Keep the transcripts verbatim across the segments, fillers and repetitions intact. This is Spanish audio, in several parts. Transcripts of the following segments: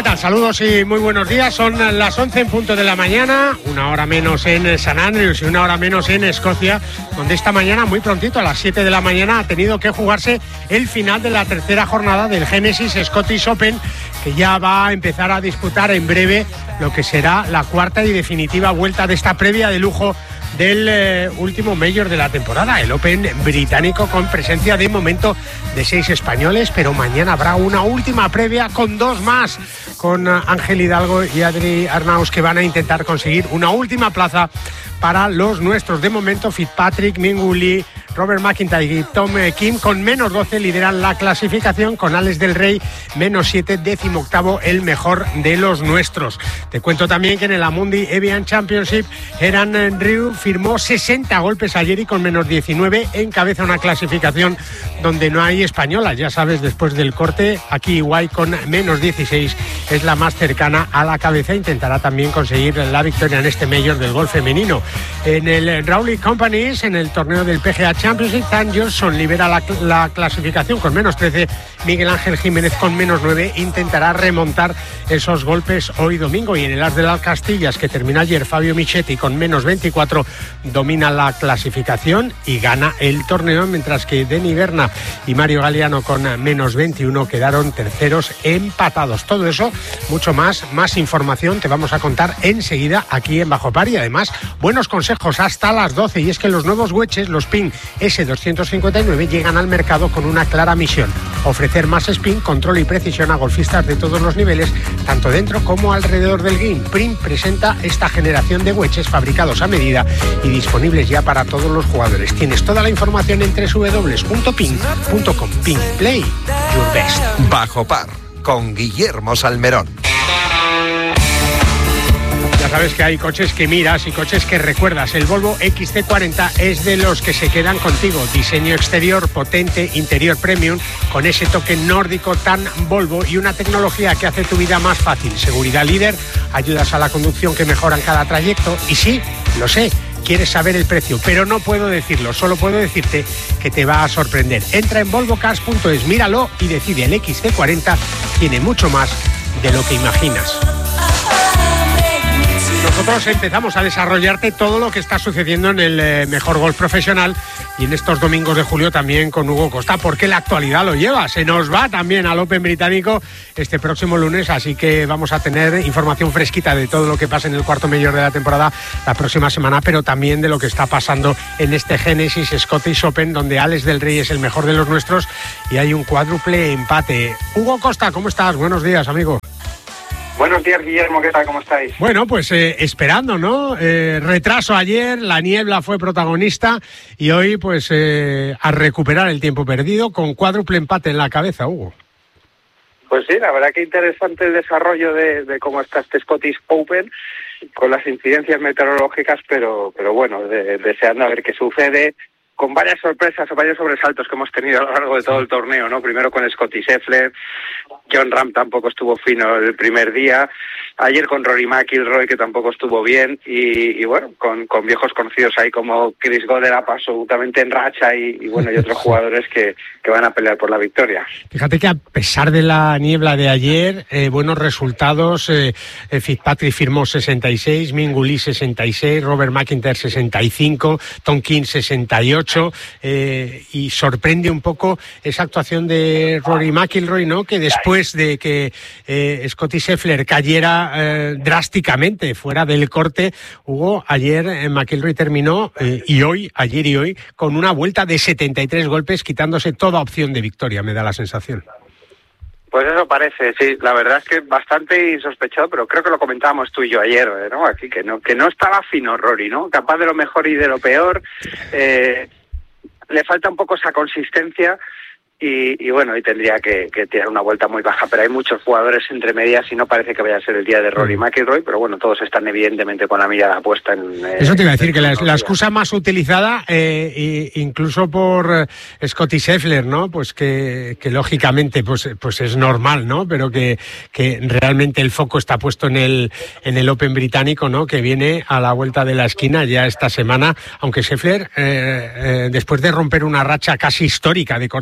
tal? Saludos y muy buenos días. Son las once en punto de la mañana, una hora menos en St Andrews y una hora menos en Escocia, donde esta mañana, muy prontito, a las siete de la mañana, ha tenido que jugarse el final de la tercera jornada del Genesis Scottish Open, que ya va a empezar a disputar en breve lo que será la cuarta y definitiva vuelta de esta previa de lujo del eh, último Major de la temporada, el Open británico, con presencia de momento de seis españoles, pero mañana habrá una última previa con dos más, con uh, Ángel Hidalgo y Adri Arnaus, que van a intentar conseguir una última plaza para los nuestros. De momento, Fitzpatrick, Min-Woo Lee, Robert McIntyre y Tom Kim con menos doce lideran la clasificación, con Alex del Rey menos siete, décimo octavo, el mejor de los nuestros. Te cuento también que en el Amundi Evian Championship, Eran Ryu firmó sesenta golpes ayer y con menos diecinueve encabeza una clasificación donde no hay españolas. Ya sabes, después del corte, aquí Iguay con menos dieciséis es la más cercana a la cabeza. Intentará también conseguir la victoria en este Major del golf femenino. En el Rowley Companies, en el torneo del P G A Championship, Dan Johnson libera la, la clasificación con menos trece. Miguel Ángel Jiménez con menos nueve intentará remontar esos golpes hoy domingo. Y en el As de las Castillas, que terminó ayer, Fabio Michetti con menos veinticuatro domina la clasificación y gana el torneo, mientras que Deni Berna y Mario Galeano con menos veintiuno quedaron terceros empatados. Todo eso, mucho más, más información te vamos a contar enseguida aquí en Bajo Par, y además buenos consejos hasta las doce. Y es que los nuevos wedges, los Ping ese doscientos cincuenta y nueve, llegan al mercado con una clara misión: ofrecer más spin, control y precisión a golfistas de todos los niveles, tanto dentro como alrededor del green. Prim presenta esta generación de wedges fabricados a medida y disponibles ya para todos los jugadores. Tienes toda la información en doble u doble u doble u punto ping punto com. Ping, play your best. Bajo Par, con Guillermo Salmerón. Ya sabes que hay coches que miras y coches que recuerdas. El Volvo X C cuarenta es de los que se quedan contigo. Diseño exterior potente, interior premium, con ese toque nórdico tan Volvo y una tecnología que hace tu vida más fácil. Seguridad líder, ayudas a la conducción que mejoran cada trayecto. Y sí, lo sé, quieres saber el precio, pero no puedo decirlo, solo puedo decirte que te va a sorprender. Entra en volvo cars punto es, míralo y decide. El X C cuarenta tiene mucho más de lo que imaginas. Nosotros empezamos a desarrollarte todo lo que está sucediendo en el eh, mejor golf profesional, y en estos domingos de julio también con Hugo Costa, porque la actualidad lo lleva. Se nos va también al Open británico este próximo lunes, así que vamos a tener información fresquita de todo lo que pasa en el cuarto Major de la temporada la próxima semana, pero también de lo que está pasando en este Genesis Scottish Open, donde Alex del Rey es el mejor de los nuestros y hay un cuádruple empate. Hugo Costa, ¿cómo estás? Buenos días, amigo. Buenos días, Guillermo, ¿qué tal? ¿Cómo estáis? Bueno, pues eh, esperando, ¿no? Eh, retraso ayer, la niebla fue protagonista y hoy, pues, eh, a recuperar el tiempo perdido con cuádruple empate en la cabeza, Hugo. Pues sí, la verdad que interesante el desarrollo de, de cómo está este Scottish Open, con las incidencias meteorológicas, pero, pero bueno, de, deseando a ver qué sucede, con varias sorpresas o varios sobresaltos que hemos tenido a lo largo de todo el torneo, ¿no? Primero con Scottie Scheffler, Jon Rahm tampoco estuvo fino el primer día, ayer con Rory McIlroy, que tampoco estuvo bien, y, y bueno, con, con viejos conocidos ahí como Chris Goddard, absolutamente en racha, y, y bueno, y otros jugadores que, que van a pelear por la victoria. Fíjate que a pesar de la niebla de ayer, eh, buenos resultados. eh, eh, Fitzpatrick firmó sesenta y seis, Min-Woo Lee sesenta y seis, Robert McIntyre sesenta y cinco, Tom Kim sesenta y ocho, eh, y sorprende un poco esa actuación de Rory McIlroy, ¿no? Que después de que eh, Scottie Scheffler cayera eh, drásticamente fuera del corte, Hugo, ayer eh, McIlroy terminó eh, y hoy, ayer y hoy, con una vuelta de setenta y tres golpes, quitándose toda opción de victoria, me da la sensación. Pues eso parece, sí, la verdad es que bastante insospechado, pero creo que lo comentábamos tú y yo ayer, ¿no? Aquí, que no, que no estaba fino Rory, ¿no? Capaz de lo mejor y de lo peor, eh, le falta un poco esa consistencia. Y, y bueno, y tendría que, que tirar una vuelta muy baja, pero hay muchos jugadores entre medias y no parece que vaya a ser el día de Rory McIlroy, pero bueno, todos están evidentemente con la mirada puesta en... Eh, Eso te iba a decir, que la, la excusa más utilizada, eh, incluso por eh, Scottie Scheffler, ¿no? Pues que, que lógicamente pues, pues es normal, ¿no? Pero que, que realmente el foco está puesto en el, en el Open británico, ¿no? Que viene a la vuelta de la esquina ya esta semana, aunque Scheffler, eh, eh, después de romper una racha casi histórica de cortes pasados,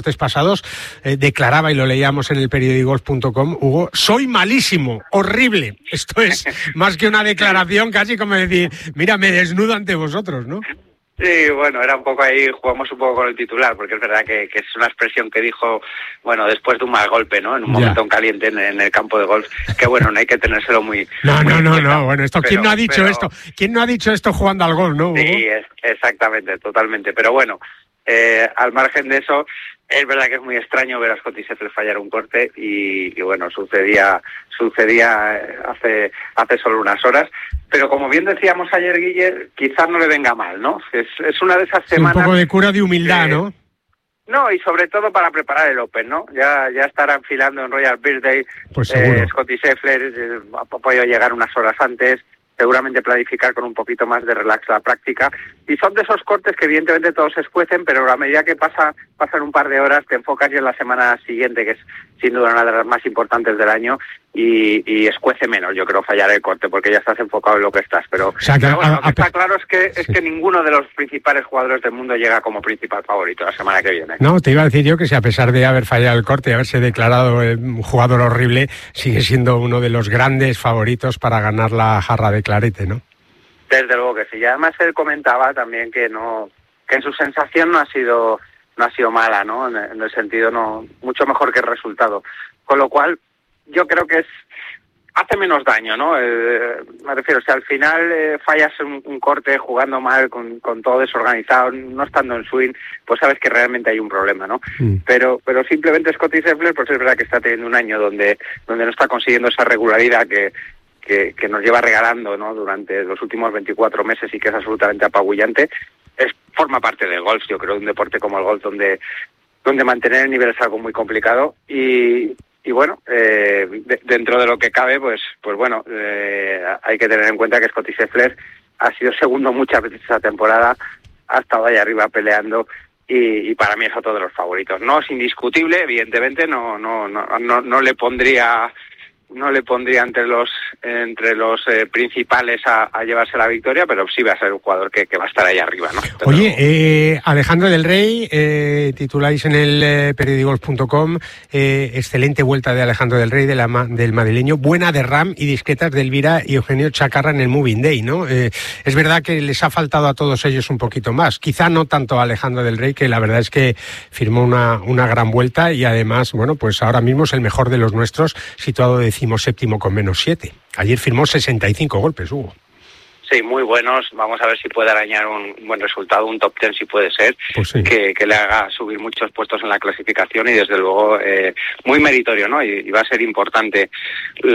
pasados, eh, declaraba, y lo leíamos en el periódico punto com, Hugo, soy malísimo, horrible. Esto es más que una declaración, casi como decir, mira, me desnudo ante vosotros, ¿no? Sí, bueno, era un poco ahí, jugamos un poco con el titular, porque es verdad que, que es una expresión que dijo, bueno, después de un mal golpe, ¿no? En un ya. momento caliente en, en el campo de golf, que bueno, no hay que tenérselo muy... No, muy no, no, cuenta, no, bueno, esto, ¿quién pero, no ha dicho pero... esto? ¿Quién no ha dicho esto jugando al golf, no, Hugo? Sí, es, exactamente, totalmente, pero bueno, eh, al margen de eso, es verdad que es muy extraño ver a Scottie Scheffler fallar un corte y, y bueno, sucedía sucedía hace hace solo unas horas, pero como bien decíamos ayer, Guille, quizás no le venga mal, ¿no? Es, es una de esas semanas... Un poco de cura de humildad, que, ¿no? No, y sobre todo para preparar el Open, ¿no? Ya ya estará enfilando en Royal Birthday, pues seguro. eh, Scottie Scheffler, eh, ha podido llegar unas horas antes, seguramente planificar con un poquito más de relax la práctica, y son de esos cortes que evidentemente todos se escuecen, pero a medida que pasa pasan un par de horas te enfocas ya en la semana siguiente, que es sin duda una de las más importantes del año, y, y escuece menos, yo creo, fallar el corte, porque ya estás enfocado en lo que estás, pero, o sea, que pero bueno, a, lo que a, está claro es que es sí. que ninguno de los principales jugadores del mundo llega como principal favorito la semana que viene. No, te iba a decir yo que si a pesar de haber fallado el corte y haberse declarado un jugador horrible, sigue siendo uno de los grandes favoritos para ganar la jarra de clarete, ¿no? Desde luego que sí, y además él comentaba también que no, que su sensación no ha sido no ha sido mala, ¿no? En, en el sentido no mucho mejor que el resultado, con lo cual yo creo que es hace menos daño, ¿no? Eh, me refiero, si al final eh, fallas un, un corte jugando mal, con, con todo desorganizado, no estando en swing, pues sabes que realmente hay un problema, ¿no? Mm. Pero pero simplemente Scottie Scheffler, pues es verdad que está teniendo un año donde donde no está consiguiendo esa regularidad que Que, que nos lleva regalando, ¿no? Durante los últimos veinticuatro meses y que es absolutamente apabullante, es forma parte del golf, yo creo, de un deporte como el golf donde donde mantener el nivel es algo muy complicado y, y bueno, eh, de, dentro de lo que cabe, pues pues bueno, eh, hay que tener en cuenta que Scottie Scheffler ha sido segundo muchas veces esta temporada, ha estado ahí arriba peleando y, y para mí es otro de los favoritos. No es indiscutible, evidentemente, no no no no, no le pondría no le pondría entre los entre los eh, principales a, a llevarse la victoria, pero sí va a ser un jugador que, que va a estar ahí arriba, ¿no? Pero... Oye, eh, Alejandro del Rey, eh, tituláis en el eh, periódico punto com, eh, excelente vuelta de Alejandro del Rey, de la, del madrileño, buena de Ram y discretas de Elvira y Eugenio Chacarra en el Moving Day, ¿no? Eh, es verdad que les ha faltado a todos ellos un poquito más, quizá no tanto a Alejandro del Rey, que la verdad es que firmó una, una gran vuelta y además, bueno, pues ahora mismo es el mejor de los nuestros, situado decimoséptimo con menos siete. Ayer firmó sesenta y cinco golpes, Hugo. Sí, muy buenos. Vamos a ver si puede arañar un buen resultado, un top ten si puede ser, pues sí. que, que le haga subir muchos puestos en la clasificación y desde luego eh, muy meritorio, ¿no? Y, y va a ser importante